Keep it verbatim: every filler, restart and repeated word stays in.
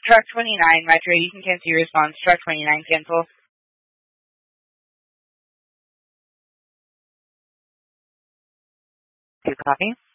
Truck twenty-nine, Metro, you can cancel your response. Truck twenty-nine, cancel. Do you copy?